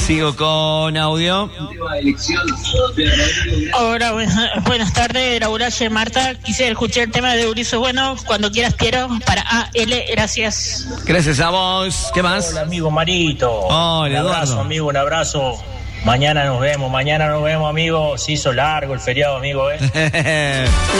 Sigo con audio. Hola, buenas tardes, Raúl Marta. Quisiera escuchar el tema de Eurizo Bueno, cuando quieras quiero, para AL, gracias. Gracias a vos. ¿Qué más? Hola, amigo Marito. Hola, un abrazo, Eduardo. amigo, un abrazo. Mañana nos vemos, amigo. Se hizo largo el feriado, amigo,